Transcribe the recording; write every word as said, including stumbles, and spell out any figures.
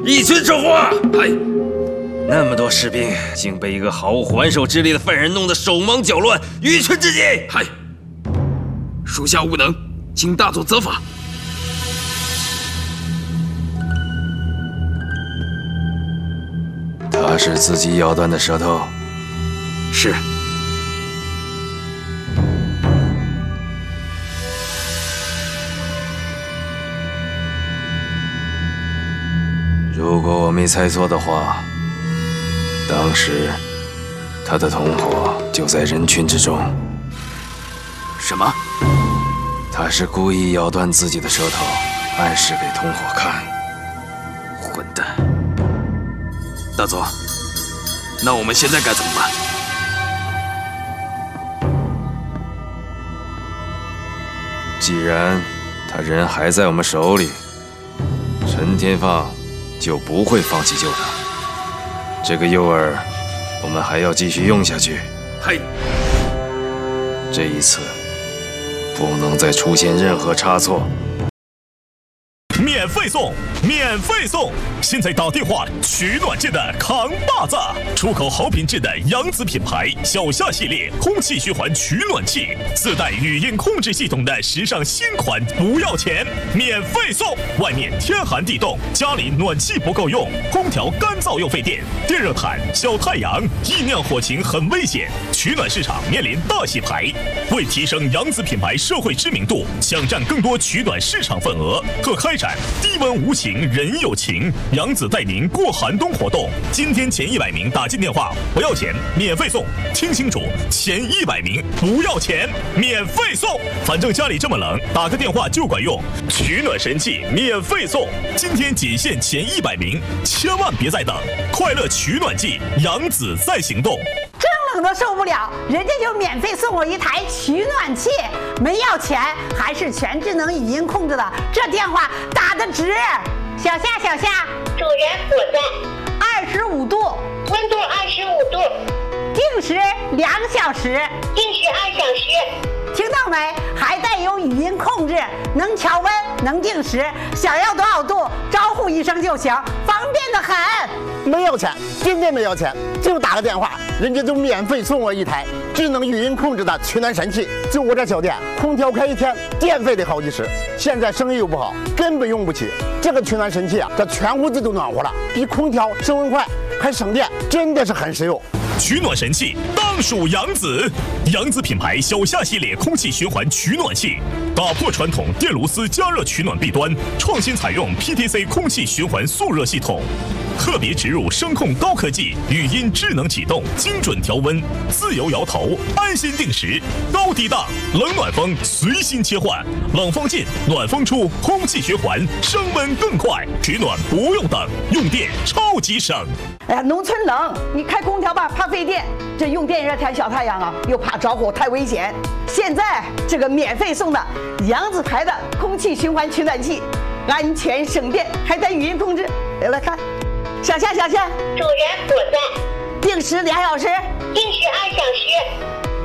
一群撤货！ 嗨， 那么多士兵，竟被一个毫无还手之力的犯人弄得手忙脚乱，愚蠢至极！ 嗨，属下无能，请大佐责罚。 他是自己咬断的舌头。 是。 如果我没猜错的话，当时他的同伙就在人群之中。 什么？ 他是故意咬断自己的舌头，暗示给同伙看。 混蛋！大佐，那我们现在该怎么办？ 既然他人还在我们手里，陈天放就不会放弃救他。这个诱饵，我们还要继续用下去。 嘿， 这一次不能再出现任何差错。 免费送，免费送！现在打电话取暖界的扛把子，出口好品质的扬子品牌小夏系列空气循环取暖器，自带语音控制系统的时尚新款，不要钱，免费送！外面天寒地冻，家里暖气不够用，空调干燥又费电，电热毯、小太阳，易酿火情很危险，取暖市场面临大洗牌。为提升扬子品牌社会知名度，抢占更多取暖市场份额，特开展低温无情人有情，扬子带您过寒冬活动。今天前一百名打进电话不要钱，免费送。听清楚，前一百名不要钱，免费送。反正家里这么冷，打个电话就管用。取暖神器免费送，今天仅限前一百名，千万别再等。快乐取暖季，扬子在行动。 真冷都受不了，人家就免费送我一台取暖器，没要钱，还是全智能语音控制的，这电话打得值。小夏，小夏， 主人我在。 二十五度， 温度二十五度， 定时两小时， 定时二小时。 听到没？还带有语音控制，能调温，能定时，想要多少度，招呼一声就行，方便得很。 没要钱，真的没要钱，就打个电话，人家就免费送我一台智能语音控制的取暖神器。就我这小店，空调开一天，电费得好几十，现在生意又不好，根本用不起。这个取暖神器啊，这全屋子都暖和了，比空调升温快，还省电，真的是很实用。 取暖神器当属扬子，扬子品牌小夏系列空气循环取暖器，打破传统电炉丝加热取暖弊端，创新采用 P T C 空气循环速热系统，特别植入声控高科技，语音智能启动，精准调温，自由摇头，安心定时，高低档，冷暖风随心切换，冷风进，暖风出，空气循环，升温更快，取暖不用等，用电超级省。 哎呀，农村冷，你开空调吧，怕费电；这用电热毯、小太阳啊，又怕着火，太危险。现在这个免费送的扬子牌的空气循环取暖器，安全省电，还带语音控制。来来看，小夏，小夏， 主人我在。 定时两小时， 定时二小时。